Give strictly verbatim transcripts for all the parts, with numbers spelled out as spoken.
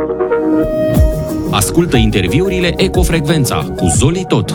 Ascultă interviurile Ecofrecvența cu Zoli Tot.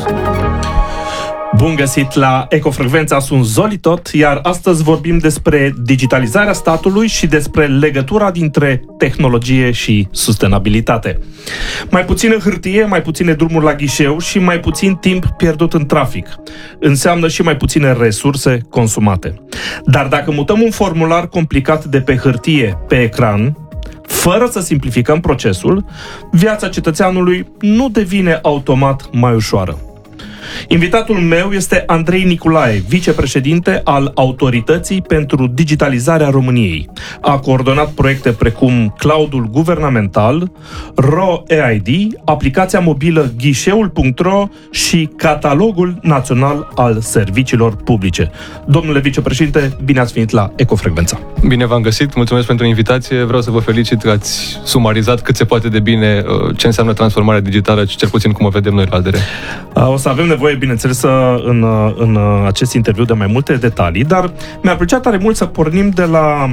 Bun găsit la Ecofrecvența, sunt Zoli Tot, iar astăzi vorbim despre digitalizarea statului și despre legătura dintre tehnologie și sustenabilitate. Mai puțină hârtie, mai puține drumuri la ghișeu și mai puțin timp pierdut în trafic. Înseamnă și mai puține resurse consumate. Dar dacă mutăm un formular complicat de pe hârtie pe ecran, fără să simplificăm procesul, viața cetățeanului nu devine automat mai ușoară. Invitatul meu este Andrei Niculae, vicepreședinte al Autorității pentru Digitalizarea României. A coordonat proiecte precum Cloudul Guvernamental, R O E I D, aplicația mobilă Ghișeul punct ro și Catalogul Național al Serviciilor Publice. Domnule vicepreședinte, bine ați venit la Ecofrecvența. Bine v-am găsit, mulțumesc pentru invitație. Vreau să vă felicit că ați sumarizat cât se poate de bine ce înseamnă transformarea digitală, cel puțin cum o vedem noi la A D R. O să avem nevoie, bineînțeles, în, în acest interviu de mai multe detalii, dar mi-ar plăcea tare mult să pornim de la,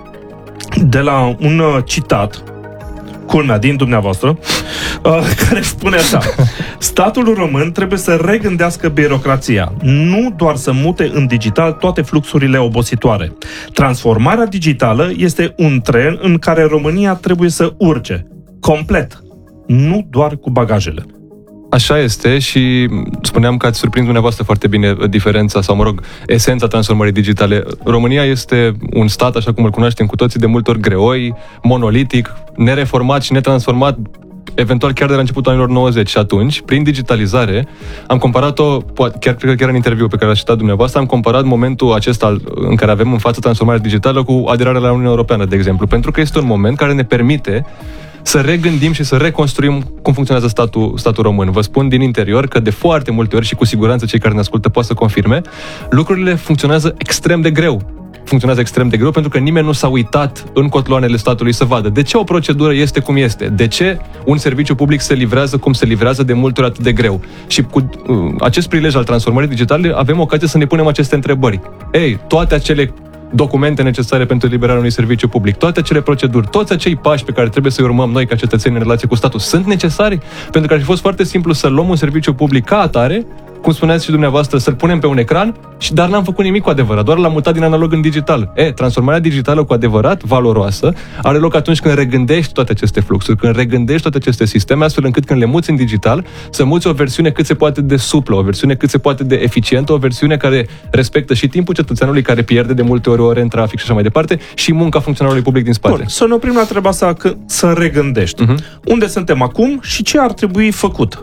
de la un citat, culmea din dumneavoastră, care spune așa: statul român trebuie să regândească birocrația, nu doar să mute în digital toate fluxurile obositoare. Transformarea digitală este un tren în care România trebuie să urce, complet, nu doar cu bagajele. Așa este și spuneam că ați surprins dumneavoastră foarte bine diferența sau, mă rog, esența transformării digitale. România este un stat, așa cum îl cunoaștem cu toții, de multe ori greoi, monolitic, nereformat și netransformat, eventual chiar de la începutul anilor nouăzeci. Și atunci, prin digitalizare, am comparat-o, chiar cred că chiar în interviu pe care l-ați citat dumneavoastră, am comparat momentul acesta în care avem în față transformarea digitală cu aderarea la Uniunea Europeană, de exemplu, pentru că este un moment care ne permite să regândim și să reconstruim cum funcționează statul, statul român. Vă spun din interior că de foarte multe ori, și cu siguranță cei care ne ascultă pot să confirme, lucrurile funcționează extrem de greu. Funcționează extrem de greu pentru că nimeni nu s-a uitat în cotloanele statului să vadă de ce o procedură este cum este, de ce un serviciu public se livrează cum se livrează de multe ori atât de greu. Și cu uh, acest prilej al transformării digitale avem ocazia să ne punem aceste întrebări. Ei, toate acele documente necesare pentru eliberarea unui serviciu public, toate acele proceduri, toți acei pași pe care trebuie să-i urmăm noi ca cetățeni în relație cu statul, sunt necesari? Pentru că ar fi fost foarte simplu să luăm un serviciu public ca atare, cum spuneați și dumneavoastră, să-l punem pe un ecran, și dar n-am făcut nimic cu adevărat, doar l-am mutat din analog în digital. E, transformarea digitală cu adevărat valoroasă are loc atunci când regândești toate aceste fluxuri, când regândești toate aceste sisteme, astfel încât când le muți în digital, să muți o versiune cât se poate de suplă, o versiune cât se poate de eficientă, o versiune care respectă și timpul cetățeanului, care pierde de multe ori ore în trafic și așa mai departe, și munca funcționarului public din spate. Bun, să ne oprim la treaba asta, că să regândești. Uh-huh. Unde suntem acum și ce ar trebui făcut?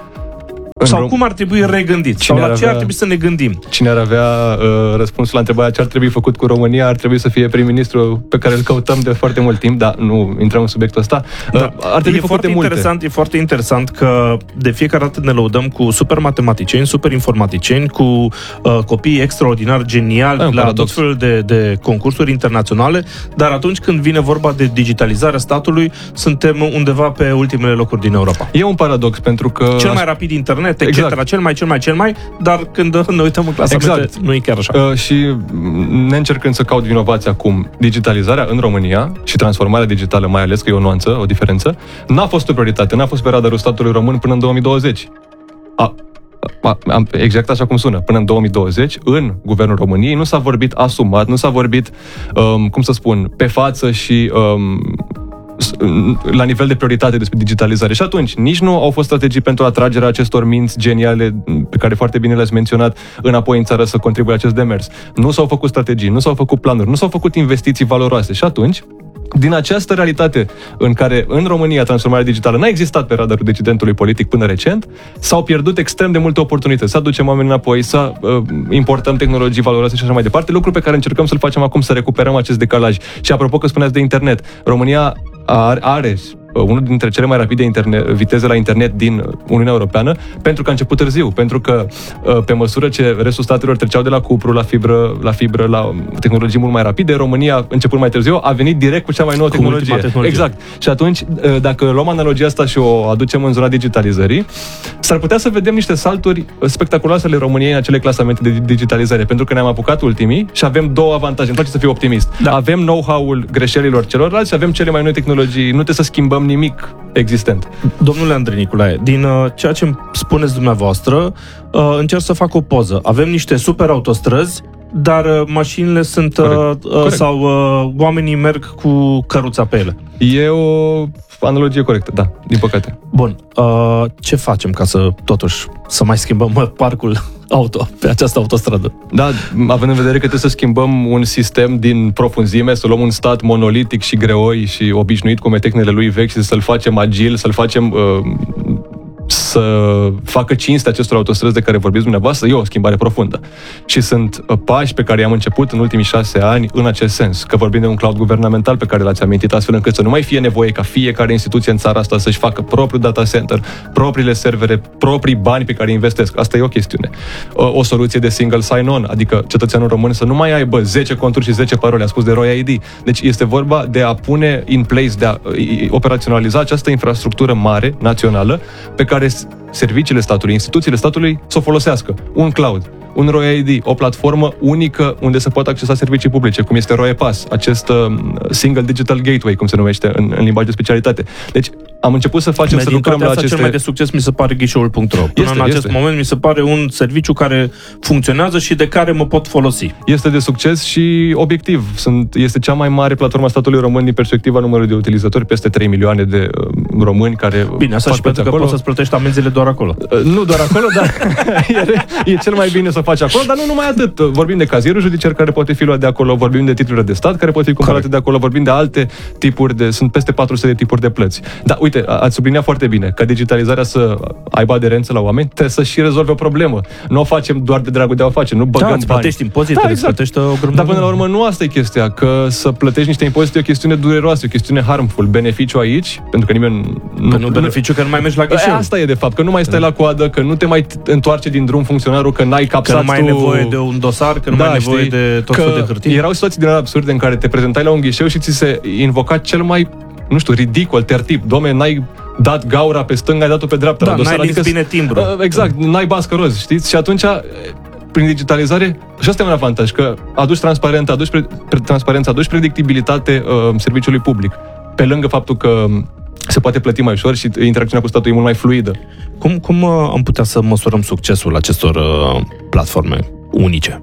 Sau cum ar trebui regândit? Sau la ce avea, ar trebui să ne gândim? Cine ar avea uh, răspunsul la întrebarea ce ar trebui făcut cu România, ar trebui să fie prim-ministru pe care îl căutăm de foarte mult timp, dar nu intrăm în subiectul ăsta. Uh, da. Ar trebui e foarte interesant, e foarte interesant că de fiecare dată ne lăudăm cu super matematicieni, super informaticieni, cu uh, copii extraordinar geniali la paradox. Tot felul de, de concursuri internaționale, dar atunci când vine vorba de digitalizarea statului, suntem undeva pe ultimele locuri din Europa. E un paradox, pentru că cel mai rapid internet, et cetera, exact. cel mai, cel mai, cel mai, dar când ne uităm în clasamente, exact. Nu e chiar așa. Uh, și ne încercând să caut vinovați acum, digitalizarea în România și transformarea digitală, mai ales că e o nuanță, o diferență, n-a fost o prioritate, n-a fost pe radarul statului român până în două mii douăzeci. A, a, a, exact așa cum sună, până în două mii douăzeci, în Guvernul României nu s-a vorbit asumat, nu s-a vorbit, um, cum să spun, pe față și um, la nivel de prioritate despre digitalizare. Și atunci, nici nu au fost strategii pentru atragerea acestor minți geniale, pe care foarte bine le-ați menționat, înapoi în țară să contribuie la acest demers. Nu s-au făcut strategii, nu s-au făcut planuri, nu s-au făcut investiții valoroase. Și atunci, din această realitate în care în România transformarea digitală n-a existat pe radarul decidentului politic până recent, s-au pierdut extrem de multe oportunități. Să aducem oameni înapoi, să uh, importăm tehnologii valoroase și așa mai departe, lucru pe care încercăm să-l facem acum, să recuperăm acest decalaj. Și apropo că spuneați de internet, România are, are unul dintre cele mai rapide internet, viteze la internet din Uniunea Europeană, pentru că a început târziu, pentru că pe măsură ce restul statelor treceau de la cupru la fibră, la fibră, la tehnologii mult mai rapide, România, început mai târziu, a venit direct cu cea mai nouă tehnologie. tehnologie. Exact. Și atunci, dacă luăm analogia asta și o aducem în zona digitalizării, s-ar putea să vedem niște salturi spectaculoase ale României în acele clasamente de digitalizare, pentru că ne-am apucat ultimii și avem două avantaje. Îmi place să fiu optimist. Da. Avem know-how-ul greșelilor celorlalți și avem cele mai noi tehnologii. Nu trebuie să schimbăm nimic existent. Domnule Andrei Niculae, din uh, ceea ce îmi spuneți dumneavoastră, uh, încerc să fac o poză. Avem niște super autostrăzi, dar uh, mașinile sunt uh, Corect. Uh, Corect. sau uh, oamenii merg cu căruța pe ele. E o analogie corectă, da, din păcate. Bun, uh, ce facem ca să totuși să mai schimbăm uh, parcul auto pe această autostradă? Da, având în vedere că trebuie să schimbăm un sistem din profunzime, să luăm un stat monolitic și greoi și obișnuit cu tehnicile lui vechi și să-l facem agil, să-l facem uh, să facă cinste acestor autostrăzi de care vorbiți dumneavoastră, e o schimbare profundă. Și sunt pași pe care i-am început în ultimii șase ani în acest sens. Că vorbim de un cloud guvernamental pe care l-ați amintit, astfel încât să nu mai fie nevoie ca fiecare instituție în țara asta să-și facă propriul data center, propriile servere, proprii bani pe care investesc. Asta e o chestiune. O, o soluție de single sign-on, adică cetățeanul român să nu mai aibă zece conturi și zece parole, a spus de Roy I D. Deci este vorba de a pune in place, de a operaționaliza această infrastructură mare, națională, pe care serviciile statului, instituțiile statului să o folosească. Un cloud, un Roy I D, o platformă unică unde se pot accesa servicii publice, cum este Roy Pass, acest uh, Single Digital Gateway, cum se numește în, în limbaj de specialitate. Deci am început să facem, să lucrăm la aceste... Cel mai de succes mi se pare ghișeul punct ro. Până este, în acest este. moment mi se pare un serviciu care funcționează și de care mă pot folosi. Este de succes și obiectiv. Sunt, este cea mai mare platformă a statului român din perspectiva numărului de utilizatori, peste trei milioane de uh, români care... Bine, asta și pentru că poți să-ți plătești amenziile doar acolo. Uh, nu doar acolo, dar e, e cel mai bine să faci acolo, dar nu numai atât. Vorbim de cazierul judiciar care poate fi luat de acolo, vorbim de titlurile de stat care pot fi cumpărate Corect. de acolo, vorbim de alte tipuri de... Sunt peste patru sute de tipuri de plăți. Dar uite, ați subliniat foarte bine, ca digitalizarea să aibă aderență la oameni, trebuie să și rezolve o problemă. Nu o facem doar de dragul de a o face, nu băgăm da, bani. plătești impozite, da, exact. plătești o grămadă. Dar până la urmă nu asta e chestia, că să plătești niște impozite e o chestiune dureroasă, o chestiune harmful. Beneficiu aici, pentru că nimeni... Nu, nu beneficiu că nu mai mergi la ghișeu. Asta e de fapt, că nu mai stai da. la coadă, că nu te mai întoarce din drum funcționarul, că n-ai capsat Că nu mai tu... ai nevoie de un dosar, că nu da, mai ai nevoie știi? de tot felul de hârtii. Erau situații din alea absurde în care te prezentai la un ghișeu și ți se invoca cel mai, nu știu, ridicol, tertip. Dom'le, n-ai dat gaura pe stânga, ai dat-o pe dreapta. Da, la dosar, n-ai lins adică, bine timbru. Exact, n-ai bască roz, știți? Și atunci, prin digitalizare, și asta e un avantaj, că aduci transparență, aduci, pre, pre, transparență, aduci predictibilitate uh, serviciului public. Pe lângă faptul că se poate plăti mai ușor și interacțiunea cu statul e mult mai fluidă. Cum, cum uh, am putea să măsurăm succesul acestor uh, platforme unice?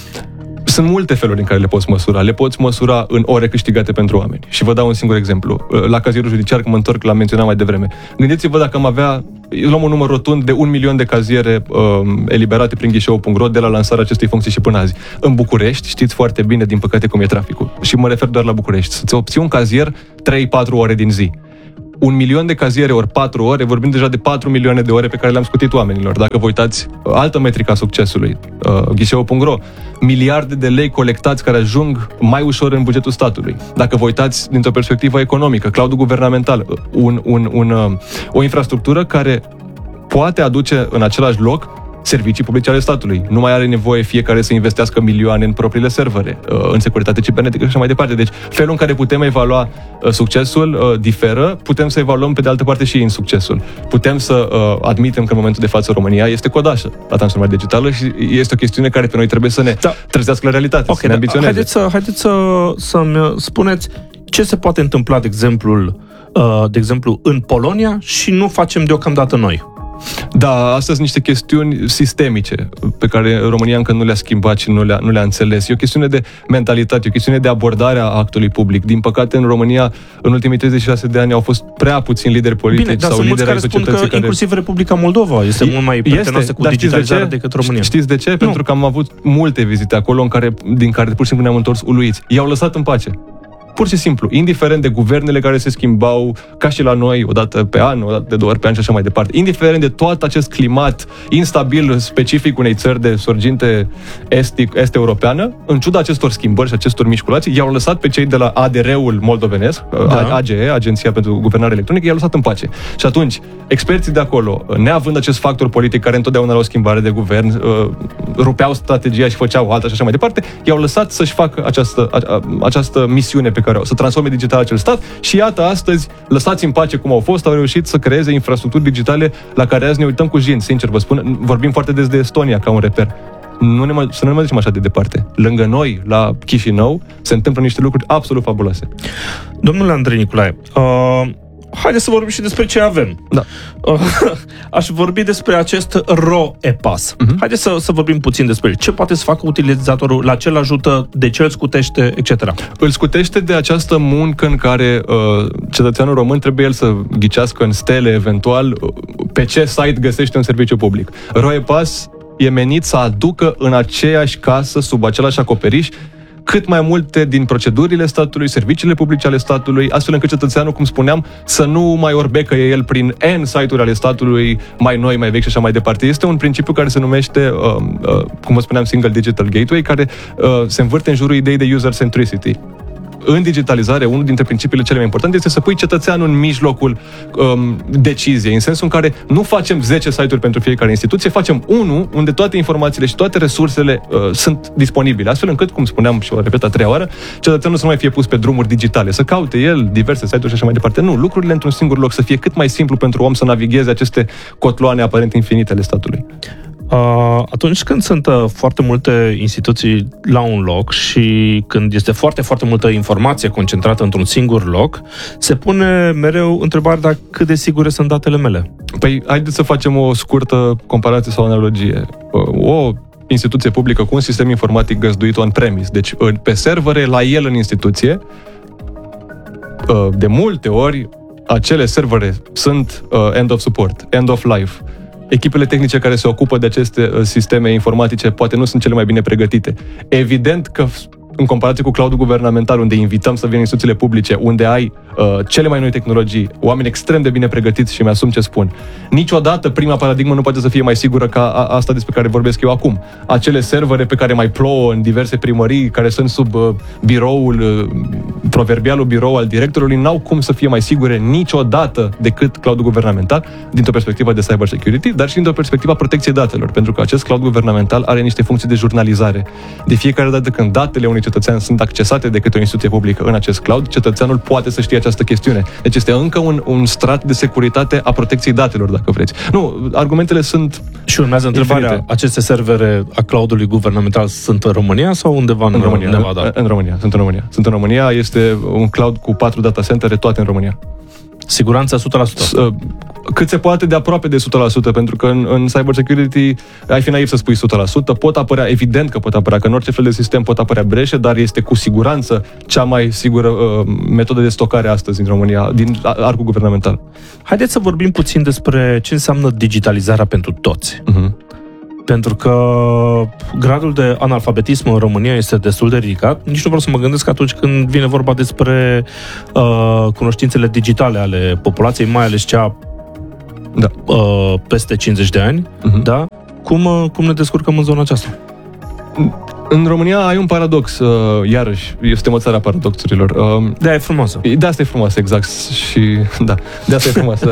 Sunt multe feluri în care le poți măsura. Le poți măsura în ore câștigate pentru oameni. Și vă dau un singur exemplu. La cazierul judiciar, că mă întorc, l-am menționat mai devreme. Gândiți-vă dacă am avea, luăm un număr rotund de un milion de caziere um, eliberate prin ghișeu punct ro de la lansarea acestei funcții și până azi. În București, știți foarte bine, din păcate, cum e traficul. Și mă refer doar la București. Să-ți obții un cazier trei patru ore din zi. Un milion de caziere ori patru ore, vorbim deja de patru milioane de ore pe care le-am scutit oamenilor. Dacă vă uitați, altă metrică a succesului, uh, ghișeu punct ro, miliarde de lei colectați care ajung mai ușor în bugetul statului. Dacă vă uitați dintr-o perspectivă economică, cloudul guvernamental, un, un, un, uh, o infrastructură care poate aduce în același loc servicii publice ale statului. Nu mai are nevoie fiecare să investească milioane în propriile servere, în securitate cibernetică și așa mai departe. Deci, felul în care putem evalua succesul diferă, putem să evaluăm pe de altă parte și insuccesul. Putem să admitem că în momentul de față România este codașă la transformare digitală și este o chestiune care pe noi trebuie să ne da. trezească la realitate, okay, să ne ambiționeze. Haideți, să, haideți să, să-mi spuneți ce se poate întâmpla, de exemplu, de exemplu, în Polonia și nu facem deocamdată noi. Da, astea sunt niște chestiuni sistemice pe care România încă nu le-a schimbat și nu le-a, nu le-a înțeles. E o chestiune de mentalitate, e o chestiune de abordare a actului public. Din păcate, în România, în ultimii treizeci și șase de ani, au fost prea puțini lideri politici. Bine, sau lideri ai societății care... care... inclusiv Republica Moldova este e, mult mai prietenoasă cu digitalizarea decât România. Știți de ce? Nu. Pentru că am avut multe vizite acolo în care, din care pur și simplu ne-am întors uluiți. I-au lăsat în pace. Pur și simplu, indiferent de guvernele care se schimbau, ca și la noi, odată pe an, odată de două ori pe an și așa mai departe, indiferent de tot acest climat instabil specific unei țări de sorginte estic, est-europeană, în ciuda acestor schimbări și acestor mișculații, i-au lăsat pe cei de la A D R-ul moldovenesc, da. A G E, Agenția pentru Guvernare Electronică, i-au lăsat în pace. Și atunci, experții de acolo, neavând acest factor politic care întotdeauna la o schimbare de guvern, rupeau strategia și făceau alta și așa mai departe, i-au lăsat să-și facă această, această misiune pe care o să transforme digital acel stat și iată astăzi, lăsați în pace cum au fost, au reușit să creeze infrastructuri digitale la care azi ne uităm cu jin, sincer vă spun, vorbim foarte des de Estonia ca un reper. Nu ne mai, să nu ne mai ducem așa de departe. Lângă noi, la Chișinău, se întâmplă niște lucruri absolut fabuloase. Domnule Andrei Niculae, uh, haideți să vorbim și despre ce avem. Da. Aș vorbi despre acest R O E P A S. Uh-huh. Haideți să, să vorbim puțin despre el. Ce poate să facă utilizatorul, la ce îl ajută, de ce îl scutește, et cetera. Îl scutește de această muncă în care uh, cetățeanul român trebuie el să ghicească în stele, eventual, uh, pe ce site găsește un serviciu public. R O E P A S e menit să aducă în aceeași casă, sub același acoperiș, cât mai multe din procedurile statului, serviciile publice ale statului, astfel încât cetățeanul, cum spuneam, să nu mai orbecăie el prin N site-uri ale statului, mai noi, mai vechi și așa mai departe. Este un principiu care se numește, uh, uh, cum vă spuneam, Single Digital Gateway, care uh, se învârte în jurul ideii de user centricity. În digitalizare, unul dintre principiile cele mai importante este să pui cetățeanul în mijlocul um, deciziei, în sensul în care nu facem zece site-uri pentru fiecare instituție, facem unul unde toate informațiile și toate resursele uh, sunt disponibile, astfel încât, cum spuneam și o repet a treia oară, cetățeanul să nu mai fie pus pe drumuri digitale, să caute el diverse site-uri și așa mai departe. Nu, lucrurile într-un singur loc, să fie cât mai simplu pentru om să navigheze aceste cotloane aparent infinite ale statului. Uh, atunci când sunt uh, foarte multe instituții la un loc și când este foarte, foarte multă informație concentrată într-un singur loc, se pune mereu întrebarea dacă cât de sigure sunt datele mele. Păi, haideți să facem o scurtă comparație sau analogie. O instituție publică cu un sistem informatic găzduit on-premise, deci pe servere, la el în instituție, de multe ori, acele servere sunt end of support, end of life. Echipele tehnice care se ocupă de aceste sisteme informatice poate nu sunt cele mai bine pregătite. Evident că în comparație cu cloud-ul guvernamental, unde invităm să vină instituțiile publice, unde ai uh, cele mai noi tehnologii, oameni extrem de bine pregătiți și mi-asum ce spun. Niciodată prima paradigmă nu poate să fie mai sigură ca a, asta despre care vorbesc eu acum. Acele servere pe care mai plouă în diverse primării, care sunt sub uh, biroul, uh, proverbialul birou al directorului, n-au cum să fie mai sigure niciodată decât cloud-ul guvernamental, dintr-o perspectivă de cyber security, dar și dintr-o perspectivă a protecției datelor, pentru că acest cloud guvernamental are niște funcții de jurnalizare. De fiecare dată când datele unui cetățean sunt accesate de către o instituție publică în acest cloud, cetățeanul poate să știe această chestiune. Deci este încă un, un strat de securitate a protecției datelor, dacă vreți. Nu, argumentele sunt și urmează întrebarea, infinite. Aceste servere a cloudului guvernamental sunt în România sau undeva în, în România? Nevada? În, în România, sunt în România. Sunt în România, este un cloud cu patru data centere, toate în România. Siguranța o sută la sută. Cât se poate de aproape de o sută la sută, pentru că în, în cyber security ai fi naiv să spui o sută la sută, pot apărea, evident că pot apărea, că în orice fel de sistem pot apărea breșe, dar este cu siguranță cea mai sigură uh, metodă de stocare astăzi în România, din arcul guvernamental. Haideți să vorbim puțin despre ce înseamnă digitalizarea pentru toți. Uh-huh. Pentru că gradul de analfabetism în România este destul de ridicat. Nici nu vreau să mă gândesc atunci când vine vorba despre uh, cunoștințele digitale ale populației, mai ales cea da. uh, peste cincizeci de ani. Uh-huh. Da? Cum, uh, cum ne descurcăm în zona aceasta? În România ai un paradox, uh, iarăși, este o țară a paradoxurilor. Uh, de-aia e frumoasă. De asta e frumoasă, exact. Și, da, de asta e frumoasă.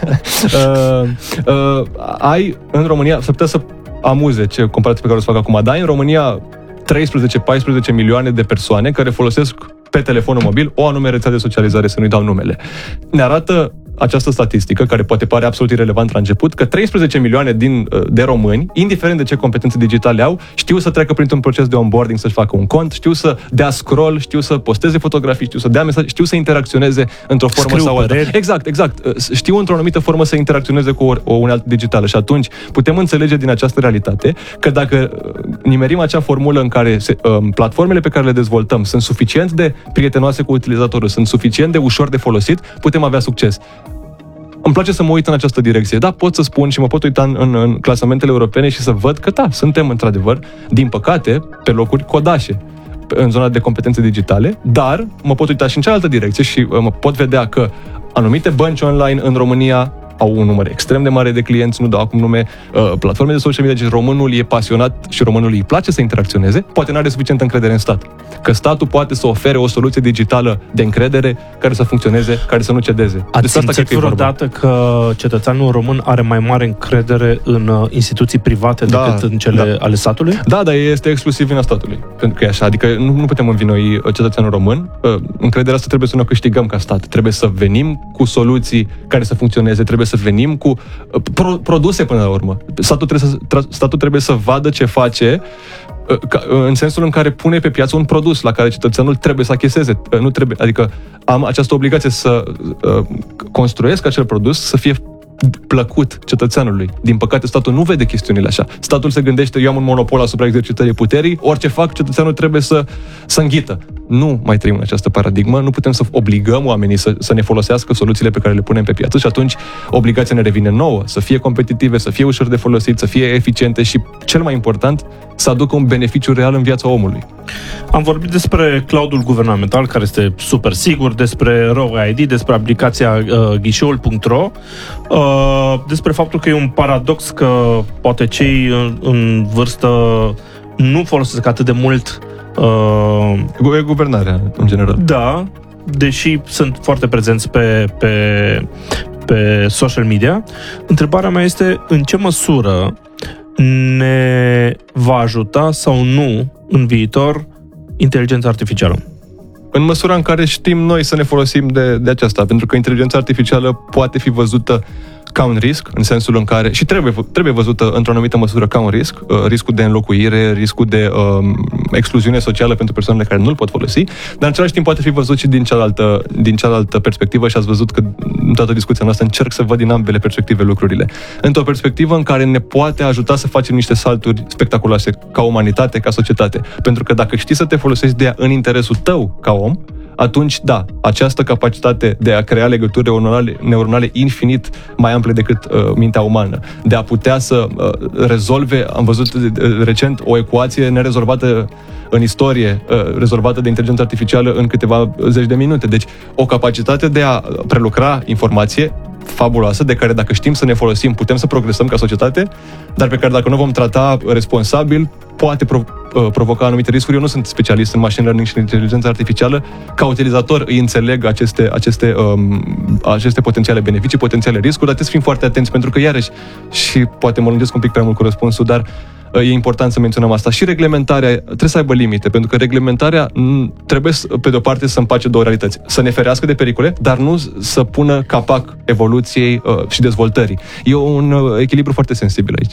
uh, uh, ai, în România, să putea să amuze ce comparație pe care o să fac acum, dar ai în România treisprezece paisprezece milioane de persoane care folosesc pe telefonul mobil o anume rețea de socializare, să nu-i dau numele. Ne arată această statistică, care poate pare absolut irelevant la început, că treisprezece milioane din, de români, indiferent de ce competențe digitale au, știu să treacă printr-un proces de onboarding, să-și facă un cont, știu să dea scroll, știu să posteze fotografii, știu să dea mesaje, știu să interacționeze într-o formă Scriu sau alta. păreri. Exact, exact. Știu într-o anumită formă să interacționeze cu o, o unealtă digitală și atunci putem înțelege din această realitate că dacă nimerim acea formulă în care se, um, platformele pe care le dezvoltăm sunt suficient de prietenoase cu utilizatorul, sunt suficient de ușor de folosit, putem avea succes. Îmi place să mă uit în această direcție. Da, pot să spun și mă pot uita în, în, în clasamentele europene și să văd că, da, suntem, într-adevăr, din păcate, pe locuri codașe în zona de competențe digitale, dar mă pot uita și în cealaltă direcție și uh, mă pot vedea că anumite bănci online în România au un număr extrem de mare de clienți, nu dau acum nume, uh, platforme de social media, deci românul e pasionat și românul îi place să interacționeze, poate nu are suficientă încredere în stat. Că statul poate să ofere o soluție digitală de încredere care să funcționeze, care să nu cedeze. Ați simțit vreodată că cetățeanul român are mai mare încredere în uh, instituții private da, decât în cele da. ale statului? Da, dar este exclusiv vina statului. Pentru că e așa, adică nu, nu putem învinoi cetățeanul român. Uh, încrederea asta trebuie să ne câștigăm ca stat. Trebuie să venim cu soluții care să funcționeze, trebuie să venim cu pro- produse până la urmă. Statul trebuie, să, tra- statul trebuie să vadă ce face Ca, în sensul în care pune pe piață un produs la care cetățeanul trebuie să acheseze. Nu trebuie, adică am această obligație să uh, construiesc acel produs, să fie plăcut cetățeanului. Din păcate, statul nu vede chestiunile așa. Statul se gândește, eu am un monopol asupra exercitării puterii, orice fac, cetățeanul trebuie să, să înghită. Nu mai trăim în această paradigmă, nu putem să obligăm oamenii să, să ne folosească soluțiile pe care le punem pe piață și atunci obligația ne revine nouă, să fie competitive, să fie ușor de folosit, să fie eficiente și, cel mai important, să aducă un beneficiu real în viața omului. Am vorbit despre cloudul guvernamental, care este super sigur, despre RAW I D, despre aplicația uh, ghișeul punct ro, uh, despre faptul că e un paradox că poate cei în, în vârstă nu folosesc atât de mult uh, e guvernarea, în general. Da, deși sunt foarte prezenți pe, pe, pe social media. Întrebarea mea este în ce măsură ne va ajuta sau nu în viitor inteligența artificială? În măsura în care știm noi să ne folosim de, de aceasta, pentru că inteligența artificială poate fi văzută ca un risc, în sensul în care, și trebuie, trebuie văzută într-o anumită măsură ca un risc, uh, riscul de înlocuire, riscul de uh, excluziune socială pentru persoanele care nu-l pot folosi, dar în același timp poate fi văzut și din cealaltă, din cealaltă perspectivă și ați văzut că în toată discuția noastră încerc să văd din ambele perspective lucrurile. Într-o perspectivă în care ne poate ajuta să facem niște salturi spectaculoase ca umanitate, ca societate. Pentru că dacă știi să te folosești de ea în interesul tău ca om, atunci, da, această capacitate de a crea legături neuronale, neuronale infinit mai ample decât uh, mintea umană, de a putea să uh, rezolve, am văzut uh, recent o ecuație nerezolvată în istorie, uh, rezolvată de inteligență artificială în câteva zeci de minute. Deci, o capacitate de a prelucra informație fabuloasă, de care dacă știm să ne folosim, putem să progresăm ca societate, dar pe care dacă nu vom trata responsabil, poate pro- provoca anumite riscuri. Eu nu sunt specialist în machine learning și în inteligență artificială. Ca utilizator îi înțeleg aceste, aceste, um, aceste potențiale beneficii, potențiale riscuri, dar trebuie să fim foarte atenți, pentru că, iarăși, și poate mă lungesc un pic prea mult cu răspunsul, dar e important să menționăm asta. Și reglementarea trebuie să aibă limite, pentru că reglementarea trebuie, pe de-o parte, să împace două realități. Să ne ferească de pericole, dar nu să pună capac evoluției uh, și dezvoltării. E un uh, echilibru foarte sensibil aici.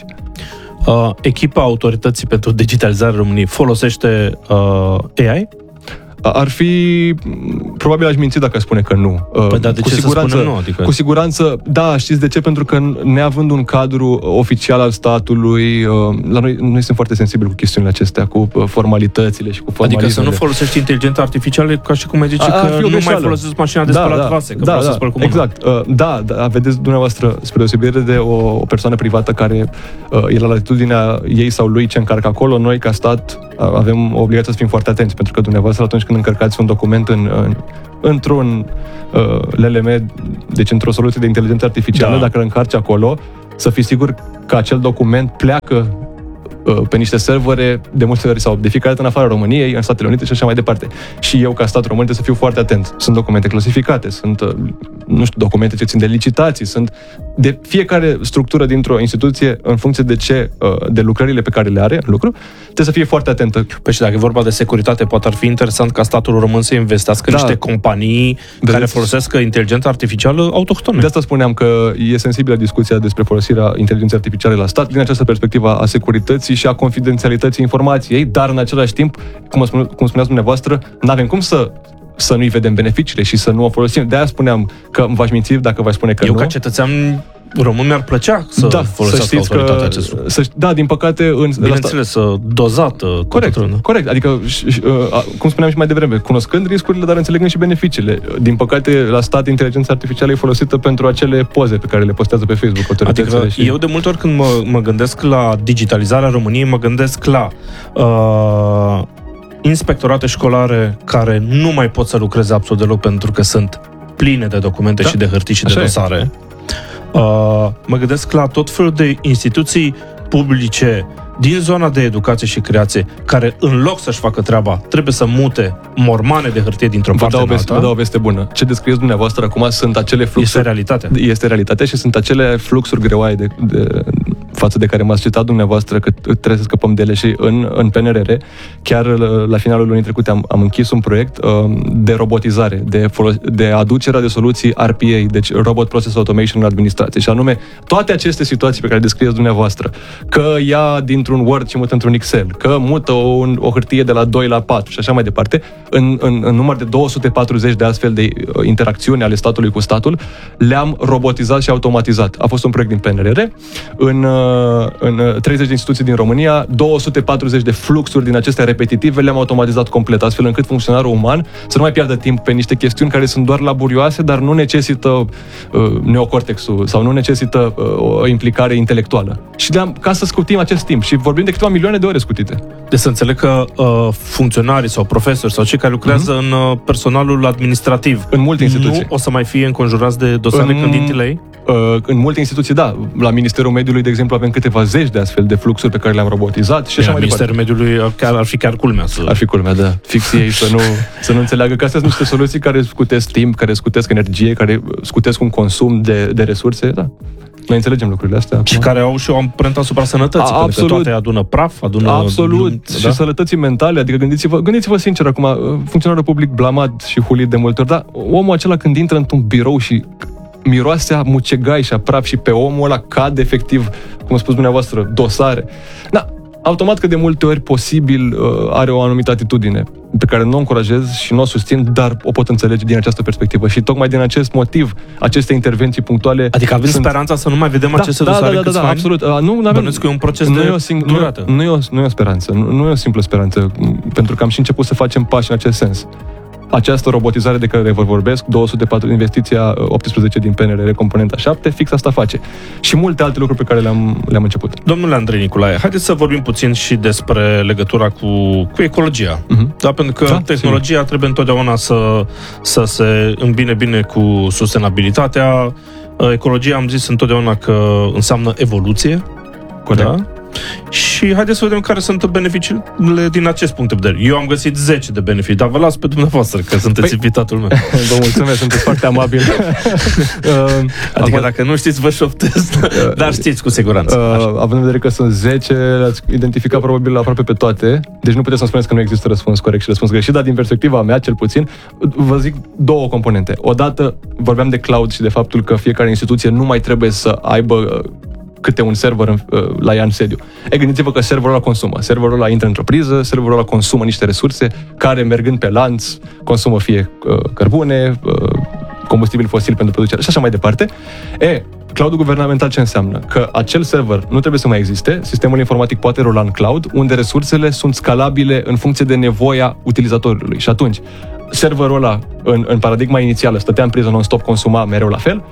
Uh, echipa Autorității pentru Digitalizarea României folosește uh, A I? Ar fi... Probabil aș minți dacă aș spune că nu. Păi da, de cu ce siguranță, să spunem nu? Adică... Cu siguranță, da, știți de ce? Pentru că neavând un cadru oficial al statului, la noi, noi suntem foarte sensibili cu chestiunile acestea, cu formalitățile și cu formalismele. Adică să nu folosești inteligența artificială ca și cum ai zice a, că nu mai folosesc mașina de da, spălat da, vase, că da, vreau da, să spăl cu mâna. Exact. Da, da, vedeți dumneavoastră, spre deosebire de o, o persoană privată care e la latitudinea ei sau lui ce încarcă acolo, noi ca stat avem obligația să fim foarte atenți, pentru că dumneavoastră atunci când încărcați un document în, în, într-un uh, L L M, deci într-o soluție de inteligență artificială, da. Dacă îl încarci acolo, să fii sigur că acel document pleacă uh, pe niște servere de multe ori sau de fiecare dată în afara României, în Statele Unite și așa mai departe. Și eu, ca stat român, trebuie să fiu foarte atent. Sunt documente clasificate, sunt, uh, nu știu, documente ce țin de licitații, sunt de fiecare structură dintr-o instituție, în funcție de ce, uh, de lucrările pe care le are în lucru, trebuie să fie foarte atentă. Păi și dacă e vorba de securitate, poate ar fi interesant ca statul român să investească da. niște companii de care folosesc inteligența artificială autohtone. De asta spuneam că e sensibilă discuția despre folosirea inteligenței artificiale la stat, din această perspectivă a securității și a confidențialității informației, dar în același timp, cum, spune, cum spuneați dumneavoastră, n-avem cum să să nu-i vedem beneficiile și să nu o folosim. De-aia spuneam că v-aș minți dacă v-aș spune că Eu nu. ca cetățean român mi-ar plăcea să da, folosească să autoritatea acest lucru. Să, da, din păcate... În, Bineînțeles, dozată. Corect, corect. Adică, cum spuneam și mai devreme, cunoscând riscurile, dar înțelegând și beneficiile. Din păcate, la stat, inteligența artificială e folosită pentru acele poze pe care le postează pe Facebook autoritățile. Adică și... eu de multe ori când mă, mă gândesc la digitalizarea României, mă gândesc la... Uh, inspectorate școlare care nu mai pot să lucreze absolut deloc pentru că sunt pline de documente da. și de hârtii și de Așa dosare. Uh, mă gândesc la tot felul de instituții publice din zona de educație și creație care, în loc să-și facă treaba, trebuie să mute mormane de hârtie dintr-o vă parte în alta. Vă dau o veste bună. Ce descrieți dumneavoastră acum sunt acele fluxuri... Este realitatea. Este realitatea și sunt acele fluxuri greoaie de, de față de care m-ați citat dumneavoastră, că trebuie să scăpăm de ele și în, în P N R R, chiar la finalul lunii trecute am, am închis un proiect uh, de robotizare, de, folos- de aducerea de soluții R P A, deci Robot Process Automation în administrație, și anume toate aceste situații pe care le descrieți dumneavoastră, că ia dintr-un Word și mută într-un Excel, că mută o, o hârtie de la doi la patru și așa mai departe, în, în, în număr de două sute patruzeci de astfel de uh, interacțiuni ale statului cu statul, le-am robotizat și automatizat. A fost un proiect din P N R R, în, uh, în treizeci de instituții din România, două sute patruzeci de fluxuri din acestea repetitive le-am automatizat complet, astfel încât funcționarul uman să nu mai piardă timp pe niște chestiuni care sunt doar laborioase, dar nu necesită uh, neocortexul sau nu necesită uh, o implicare intelectuală. Și le-am, ca să scutim acest timp, și vorbim de câteva milioane de ore scutite. Deci să înțeleg că uh, funcționarii sau profesori sau cei care lucrează uh-huh. în uh, personalul administrativ în multe instituții nu o să mai fie înconjurați de dosare în, când intri la ei? Uh, în multe instituții, da. La Ministerul Mediului, de exemplu, avem câteva zeci de astfel de fluxuri pe care le-am robotizat și așa mai departe. Ministerul Mediului ar, chiar, ar fi chiar culmea să... Ar fi culmea, da. Fix ei să nu, să nu înțeleagă că astea sunt niște soluții care scutesc timp, care scutesc energie, care scutesc un consum de, de resurse, da. Noi înțelegem lucrurile astea. Și acum. Care au și o amprentă asupra sănătății, A, pentru că toate adună praf, adună... Absolut. Lung, și da? Sănătății mentale, adică gândiți-vă, gândiți-vă sincer acum, funcționarul public blamat și hulit de multe ori, dar omul acela când intră într-un birou și miroase a mucegai și a praf și pe omul ăla cade efectiv, cum a spus dumneavoastră, dosare. Da, automat că de multe ori posibil uh, are o anumită atitudine pe care nu o încurajez și nu o susțin, dar o pot înțelege din această perspectivă. Și tocmai din acest motiv, aceste intervenții punctuale... Adică avem sunt... speranța să nu mai vedem da, aceste da, dosare da, da, da, da, absolut. Uh, nu, Bănuiesc că e un proces nu de e o sing- durată. Nu, nu, e o, nu e o speranță. Nu, nu e o simplă speranță. Pentru că am și început să facem pași în acest sens. Această robotizare de care vă vorbesc, două sute patru, investiția optsprezece din P N R R, componenta șapte, fix asta face. Și multe alte lucruri pe care le-am, le-am început. Domnule Andrei Nicolae, haideți să vorbim puțin și despre legătura cu, cu ecologia. Uh-huh. Da, pentru că da, tehnologia sigur. trebuie întotdeauna să, să se îmbine bine cu sustenabilitatea. Ecologia, am zis întotdeauna că înseamnă evoluție. Corect. Da? Și haideți să vedem care sunt beneficiile din acest punct de vedere. Eu am găsit zece de beneficii, dar vă las pe dumneavoastră, că sunteți păi, invitatul meu. Vă mulțumesc, sunteți foarte amabil. uh, adică dacă nu știți, vă șoptesc, uh, dar știți cu siguranță. Uh, având în vedere că sunt zece, le-ați identificat probabil aproape pe toate, deci nu puteți să-mi spuneți că nu există răspuns corect și răspuns greșit, dar din perspectiva mea, cel puțin, vă zic două componente. Odată, vorbeam de cloud și de faptul că fiecare instituție nu mai trebuie să aibă câte un server în, la ea în sediu. E, gândiți-vă că serverul ăla consumă. Serverul ăla intră într-o priză, serverul ăla consumă niște resurse care, mergând pe lanț, consumă fie uh, cărbune, uh, combustibil fosil pentru producere și așa mai departe. E, cloudul guvernamental ce înseamnă? Că acel server nu trebuie să mai existe, sistemul informatic poate rula în cloud, unde resursele sunt scalabile în funcție de nevoia utilizatorului. Și atunci, serverul ăla, în, în paradigma inițială, stătea în priză non-stop, consuma mereu la fel.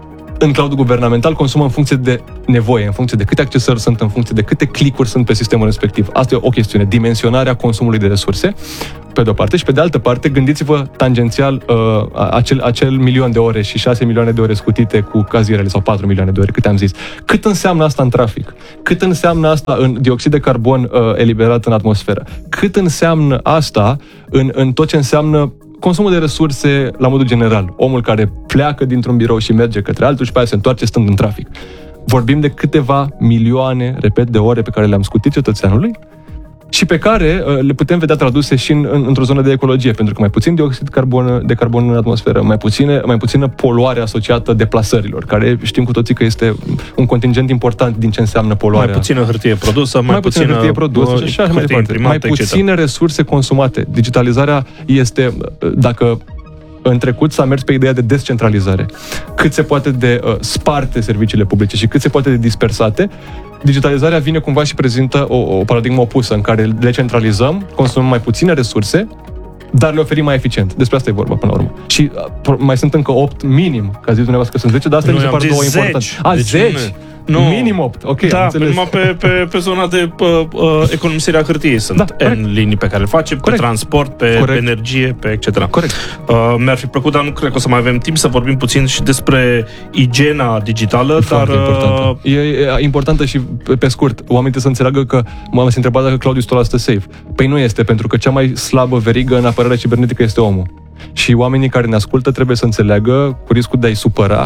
În cloudul guvernamental consumă în funcție de nevoie, în funcție de câte accesări sunt, în funcție de câte clicuri sunt pe sistemul respectiv. Asta e o chestiune, dimensionarea consumului de resurse, pe de o parte, și pe de altă parte, gândiți-vă tangențial uh, acel, acel milion de ore și șase milioane de ore scutite cu cazierele, sau patru milioane de ore, câte am zis. Cât înseamnă asta în trafic? Cât înseamnă asta în dioxid de carbon uh, eliberat în atmosferă? Cât înseamnă asta în, în tot ce înseamnă consumul de resurse la modul general? Omul care pleacă dintr-un birou și merge către altul și pe aia se întoarce stând în trafic. Vorbim de câteva milioane, repet, de ore pe care le-am scutit cetățeanului și pe care uh, le putem vedea traduse și în, în, într-o zonă de ecologie, pentru că mai puțin dioxid carbon, de carbon în atmosferă, mai puține, mai puțină poluare asociată deplasărilor, care știm cu toții că este un contingent important din ce înseamnă poluarea. Mai puțină hârtie produsă, mai, mai puțină hârtie produsă și așa mai departe. Mai puține resurse consumate. Digitalizarea este, dacă în trecut s-a mers pe ideea de descentralizare, cât se poate de uh, sparte serviciile publice și cât se poate de dispersate, digitalizarea vine cumva și prezintă o, o paradigmă opusă, în care le centralizăm, consumăm mai puține resurse, dar le oferim mai eficient. Despre asta e vorba până la urmă. Și uh, mai sunt încă opt minim, că a zis dumneavoastră că sunt zece, dar asta mi se pare două importante. A, zece? Nu. Minim opt, ok, da, înțeles. numai pe, pe, pe zona de uh, uh, economisirea hârtiei sunt da, N linii pe care le facem, corect. Pe transport, pe, pe energie, pe et cetera. Corect. Uh, mi-ar fi plăcut, dar nu cred că o să mai avem timp să vorbim puțin și despre igiena digitală, e dar... Importantă. E, e importantă și pe, pe scurt. Oamenii trebuie să înțeleagă că m-am întrebat dacă cloud-ul ăsta stă safe. Păi nu este, pentru că cea mai slabă verigă în apărarea cibernetică este omul. Și oamenii care ne ascultă trebuie să înțeleagă, cu riscul de a-i supăra,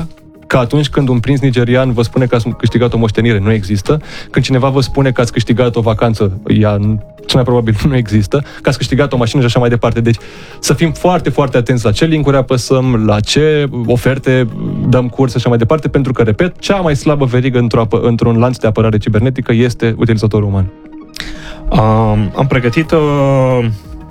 că atunci când un prinț nigerian vă spune că ați câștigat o moștenire, nu există. Când cineva vă spune că ați câștigat o vacanță, ea cel mai probabil nu există. Că ați câștigat o mașină și așa mai departe. Deci să fim foarte, foarte atenți la ce link-uri apăsăm, la ce oferte dăm curs și așa mai departe, pentru că, repet, cea mai slabă verigă într-o, într-un lanț de apărare cibernetică este utilizatorul uman. Um, am pregătit uh,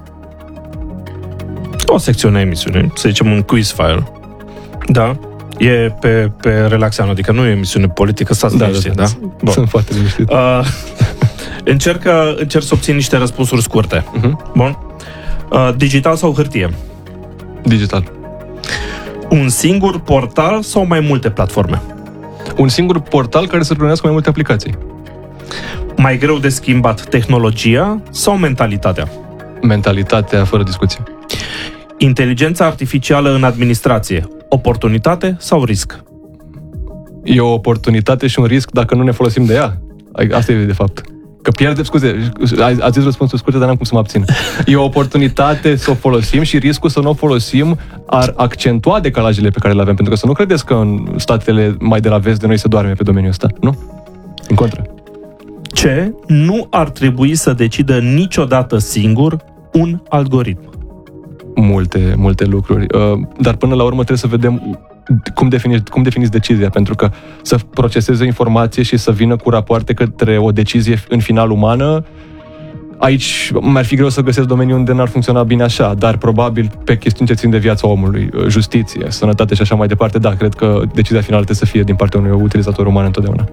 o secțiune a emisiunii, să zicem un quiz file. Da. E pe, pe relaxean, adică nu e emisiune politică, stați da, liniștit, da? da? Bun. Sunt foarte liniștit. Uh, încerc, încerc să obțin niște răspunsuri scurte. Uh-huh. Bun. Uh, digital sau hârtie? Digital. Un singur portal sau mai multe platforme? Un singur portal care să reunească mai multe aplicații. Mai greu de schimbat tehnologia sau mentalitatea? Mentalitatea, fără discuție. Inteligența artificială în administrație, oportunitate sau risc? E o oportunitate și un risc dacă nu ne folosim de ea. Asta e de fapt. Că pierdem, scuze, ați zis răspunsul scurte, dar n-am cum să mă abțin. E o oportunitate să o folosim și riscul să nu o folosim ar accentua decalajele pe care le avem. Pentru că să nu credeți că în statele mai de la vest de noi se doarme pe domeniul ăsta. Nu? În contră. Ce nu ar trebui să decidă niciodată singur un algoritm? Multe, multe lucruri. Dar până la urmă trebuie să vedem cum definiți, cum definiți decizia, pentru că să proceseze informație și să vină cu rapoarte către o decizie în final umană, aici mi-ar fi greu să găsesc domenii unde n-ar funcționa bine așa, dar probabil pe chestiuni ce țin de viața omului, justiție, sănătate și așa mai departe, da, cred că decizia finală trebuie să fie din partea unui utilizator uman întotdeauna.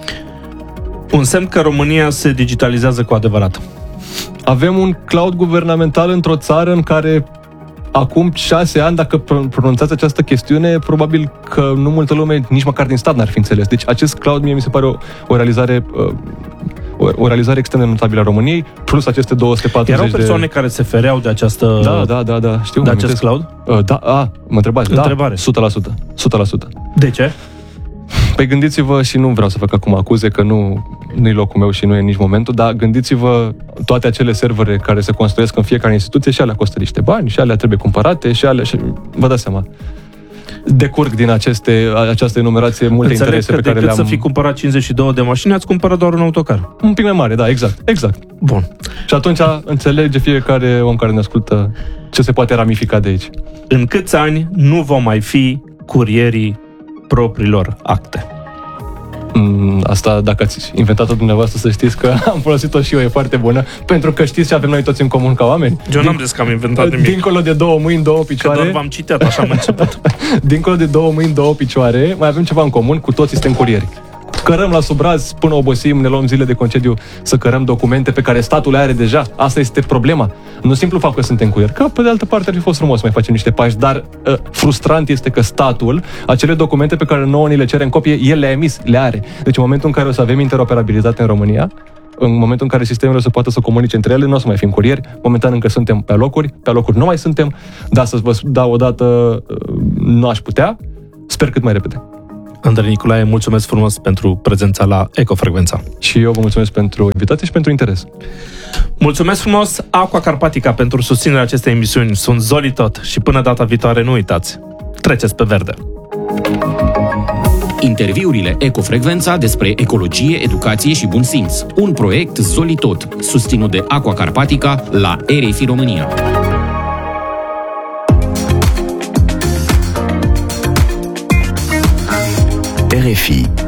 Un semn că România se digitalizează cu adevărat. Avem un cloud guvernamental într-o țară în care acum șase ani, dacă pronunțați această chestiune, probabil că nu multă lume, nici măcar din stat, n-ar fi înțeles. Deci acest cloud mie mi se pare o, o realizare o, o realizare extrem de notabilă a României, plus aceste două sute patruzeci Erau persoane de... care se fereau de această... Da, da, da, da, știu. De acest cloud? Uh, da, a, mă întrebați, Întrebare. Da, o sută la sută. o sută la sută. De ce? Păi gândiți-vă, și nu vreau să fac acum acuze, că nu, nu-i locul meu și nu e nici momentul, dar gândiți-vă toate acele servere care se construiesc în fiecare instituție și alea costă niște bani, și alea trebuie cumpărate, și alea... Și, vă dați seama. Decurg din aceste, această enumerație multe Înțeleg interese că pe care le-am... decât să fi cumpărat cincizeci și două de mașini, ați cumpărat doar un autocar. Un pic mai mare, da, exact, exact. Bun. Și atunci înțelege fiecare om care ne ascultă ce se poate ramifica de aici. În câți ani nu vom mai fi curierii propriilor acte? Asta, dacă ați inventat-o dumneavoastră, să știți că am folosit-o și eu, e foarte bună, pentru că știți ce avem noi toți în comun ca oameni. Eu n-am zis că am inventat nimic. Dincolo de două mâini, două picioare... Că doar v-am citat, așa am început. Dincolo de două mâini, două picioare, mai avem ceva în comun, cu toții suntem curieri. Cărăm la subraz până obosim, ne luăm zile de concediu să cărăm documente pe care statul le are deja. Asta este problema. Nu simplu fapt că suntem curieri, că pe de altă parte ar fi fost frumos să mai facem niște pași, dar uh, frustrant este că statul, acele documente pe care nouă ni le cere în copie, el le-a emis, le are. Deci în momentul în care o să avem interoperabilitate în România, în momentul în care sistemele o să poată să comunice între ele, nu o să mai fim curieri. Momentan încă suntem pe locuri, pe locuri nu mai suntem, dar să vă dau o dată, uh, nu aș putea. Sper cât mai repede. Andrei Nicolae, mulțumesc frumos pentru prezența la Ecofrecvența. Și eu vă mulțumesc pentru invitație și pentru interes. Mulțumesc frumos Aqua Carpatica pentru susținerea acestei emisiuni. Sunt Zoli Tot și până data viitoare nu uitați, treceți pe verde. Interviurile Ecofrecvența despre ecologie, educație și bun simț. Un proiect Zoli Tot, susținut de Aqua Carpatica la R F I România. R F I